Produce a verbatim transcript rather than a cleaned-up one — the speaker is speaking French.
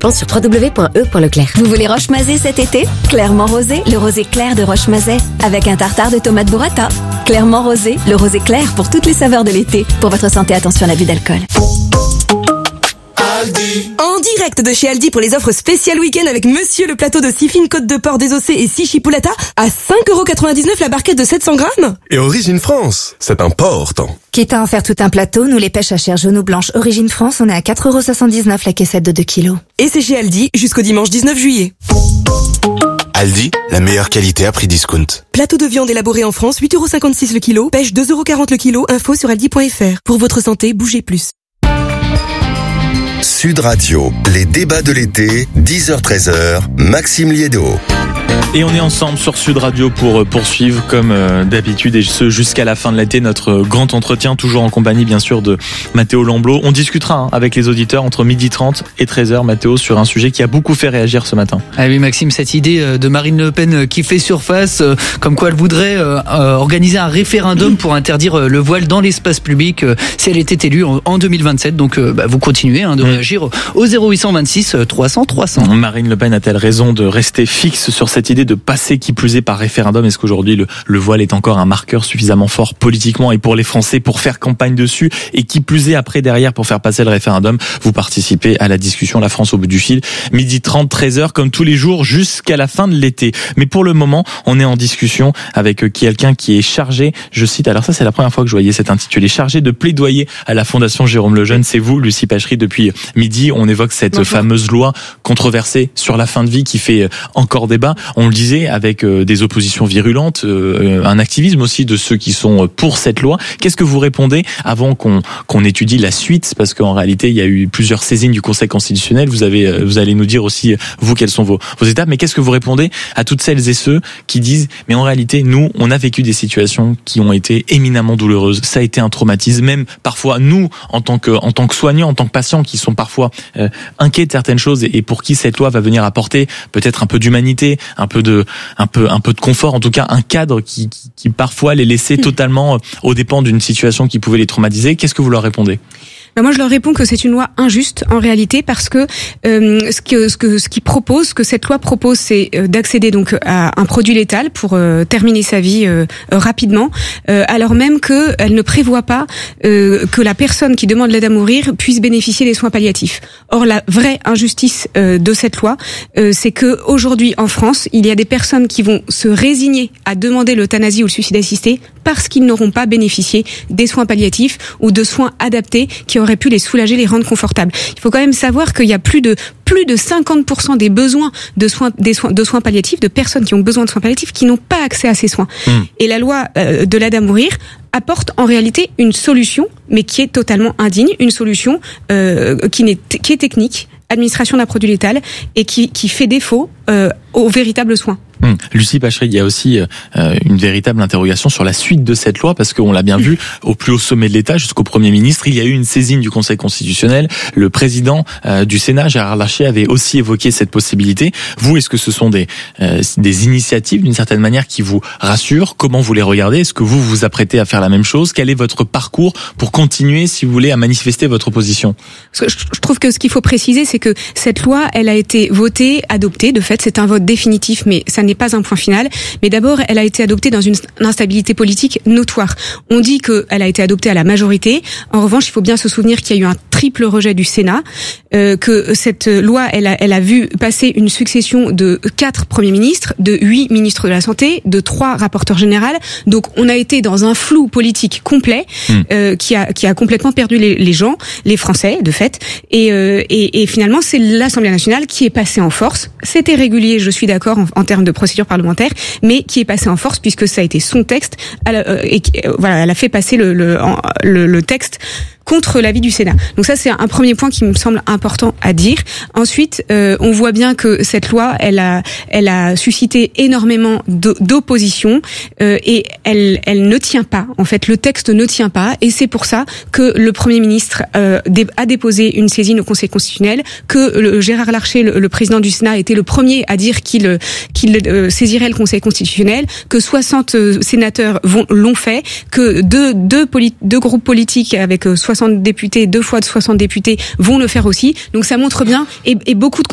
plan sur w w w point e point leclerc. Vous voulez Roche-Mazet cet été? Clairement rosé, le rosé clair de Roche-Mazet, avec un tartare de tomates burrata. Clairement rosé, le rosé clair pour toutes les saveurs de l'été. Pour votre santé, attention à l'abus d'alcool. Aldi. En direct de chez Aldi pour les offres spéciales week-end avec Monsieur le plateau de six fines côtes de porc désossées et six chipolata à cinq euros quatre-vingt-dix-neuf la barquette de sept cents grammes. Et Origine France, c'est important. Quitte à en faire tout un plateau, nous les pêches à chair jaune ou blanche Origine France, on est à quatre euros soixante-dix-neuf la caissette de deux kilos. Et c'est chez Aldi jusqu'au dimanche dix-neuf juillet. Aldi, la meilleure qualité à prix discount. Plateau de viande élaboré en France, huit euros cinquante-six le kilo, pêche deux euros quarante le kilo, info sur aldi point f r. Pour votre santé, bougez plus. Sud Radio, les débats de l'été, dix heures treize heures, Maxime Liédo. Et on est ensemble sur Sud Radio pour poursuivre comme d'habitude et ce jusqu'à la fin de l'été notre grand entretien, toujours en compagnie bien sûr de Mathéo Lamblot. On discutera hein, avec les auditeurs entre midi trente et treize heures, Mathéo, sur un sujet qui a beaucoup fait réagir ce matin. Ah oui Maxime, cette idée de Marine Le Pen qui fait surface, comme quoi elle voudrait euh, organiser un référendum pour interdire le voile dans l'espace public euh, si elle était élue en, en deux mille vingt-sept. Donc euh, bah, vous continuez hein, de mmh. réagir au zéro huit cent vingt-six trois cents trois cents. Marine Le Pen a-t-elle raison de rester fixe sur cette idée de passer qui plus est par référendum? Est-ce qu'aujourd'hui le, le voile est encore un marqueur suffisamment fort politiquement et pour les Français pour faire campagne dessus, et qui plus est après derrière pour faire passer le référendum? Vous participez à la discussion La France au bout du fil, midi trente, treize heures comme tous les jours jusqu'à la fin de l'été. Mais pour le moment, on est en discussion avec quelqu'un qui est chargé, je cite, alors ça c'est la première fois que je voyais cet intitulé, chargé de plaidoyer à la Fondation Jérôme Lejeune. C'est vous, Lucie Pachery, depuis midi. On évoque cette Bonjour. fameuse loi controversée sur la fin de vie qui fait encore débat. On le disait, avec des oppositions virulentes, un activisme aussi de ceux qui sont pour cette loi. Qu'est-ce que vous répondez avant qu'on qu'on étudie la suite? Parce qu'en réalité, il y a eu plusieurs saisines du Conseil constitutionnel. Vous avez, vous allez nous dire aussi, vous, quelles sont vos, vos étapes. Mais qu'est-ce que vous répondez à toutes celles et ceux qui disent, mais en réalité, nous, on a vécu des situations qui ont été éminemment douloureuses. Ça a été un traumatisme. Même parfois, nous, en tant que, en tant que soignants, en tant que patients, qui sont parfois euh, inquiets de certaines choses et, et pour qui cette loi va venir apporter peut-être un peu d'humanité, un peu de, un peu, un peu de confort, en tout cas un cadre qui, qui, qui parfois les laissait totalement aux dépens d'une situation qui pouvait les traumatiser. Qu'est-ce que vous leur répondez? Ben moi, je leur réponds que c'est une loi injuste en réalité, parce que euh, ce que ce que ce qui propose, ce que cette loi propose, c'est euh, d'accéder donc à un produit létal pour euh, terminer sa vie euh, euh, rapidement, euh, alors même que elle ne prévoit pas euh, que la personne qui demande l'aide à mourir puisse bénéficier des soins palliatifs. Or, la vraie injustice euh, de cette loi, euh, c'est que aujourd'hui en France, il y a des personnes qui vont se résigner à demander l'euthanasie ou le suicide assisté parce qu'ils n'auront pas bénéficié des soins palliatifs ou de soins adaptés qui aurait pu les soulager, les rendre confortables. Il faut quand même savoir qu'il y a plus de plus de cinquante pour cent des besoins de soins des soins de soins palliatifs, de personnes qui ont besoin de soins palliatifs qui n'ont pas accès à ces soins. Mmh. Et la loi euh, de l'aide à mourir apporte en réalité une solution, mais qui est totalement indigne, une solution euh, qui n'est qui est technique, administration d'un produit létal, et qui qui fait défaut euh, aux véritables soins. Hum. Lucie Pachery, il y a aussi euh, une véritable interrogation sur la suite de cette loi, parce qu'on l'a bien vu, au plus haut sommet de l'État, jusqu'au Premier ministre, il y a eu une saisine du Conseil constitutionnel. Le président euh, du Sénat, Gérard Larcher, avait aussi évoqué cette possibilité. Vous, est-ce que ce sont des, euh, des initiatives, d'une certaine manière, qui vous rassurent? Comment vous les regardez? Est-ce que vous vous apprêtez à faire la même chose? Quel est votre parcours pour continuer, si vous voulez, à manifester votre position? Parce que je trouve que ce qu'il faut préciser, c'est que cette loi, elle a été votée, adoptée. De fait, c'est un vote définitif, mais ça n'est pas un point final. Mais d'abord, elle a été adoptée dans une instabilité politique notoire. On dit qu'elle a été adoptée à la majorité. En revanche, il faut bien se souvenir qu'il y a eu un triple rejet du Sénat, euh, que cette loi, elle a, elle a vu passer une succession de quatre premiers ministres, de huit ministres de la Santé, de trois rapporteurs généraux. Donc, on a été dans un flou politique complet, mmh. euh, qui a qui a complètement perdu les, les gens, les Français, de fait. Et, euh, et, et finalement, c'est l'Assemblée nationale qui est passée en force. C'était régulier, je suis d'accord, en, en termes de procédure parlementaire, mais qui est passée en force puisque ça a été son texte. Elle, euh, et euh, voilà, elle a fait passer le, le, le, le texte contre l'avis du Sénat. Donc ça, c'est un premier point qui me semble important à dire. Ensuite, euh, on voit bien que cette loi, elle a, elle a suscité énormément d'opposition euh, et elle, elle ne tient pas. En fait, le texte ne tient pas, et c'est pour ça que le Premier ministre euh, a déposé une saisine au Conseil constitutionnel, que le, Gérard Larcher, le, le président du Sénat, était le premier à dire qu'il qu'il euh, saisirait le Conseil constitutionnel, que soixante sénateurs vont l'ont fait, que deux deux, deux groupes politiques avec soixante députés, deux fois de soixante députés vont le faire aussi. Donc ça montre bien, et, et beaucoup de